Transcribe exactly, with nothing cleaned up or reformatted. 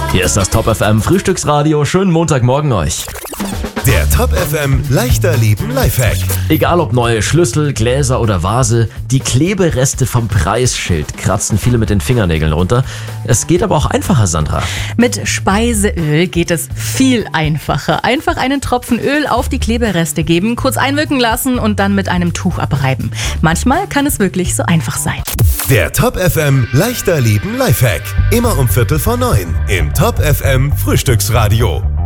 Hier ist das Top F M Frühstücksradio. Schönen Montagmorgen euch. Der Top F M Leichter Leben Lifehack. Egal ob neue Schlüssel, Gläser oder Vase, die Klebereste vom Preisschild kratzen viele mit den Fingernägeln runter. Es geht aber auch einfacher, Sandra. Mit Speiseöl geht es viel einfacher. Einfach einen Tropfen Öl auf die Klebereste geben, kurz einwirken lassen und dann mit einem Tuch abreiben. Manchmal kann es wirklich so einfach sein. Der Top F M Leichter Leben Lifehack. Immer um Viertel vor neun im Top F M Frühstücksradio.